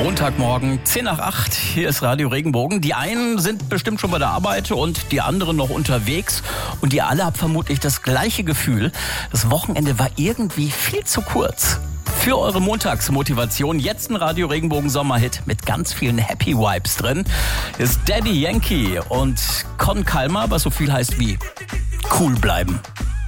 Montagmorgen, 10 nach 8, hier ist Radio Regenbogen. Die einen sind bestimmt schon bei der Arbeit und die anderen noch unterwegs. Und ihr alle habt vermutlich das gleiche Gefühl. Das Wochenende war irgendwie viel zu kurz. Für eure Montagsmotivation jetzt ein Radio Regenbogen Sommerhit mit ganz vielen Happy Vibes drin. Ist Daddy Yankee und Con Calma, was so viel heißt wie cool bleiben.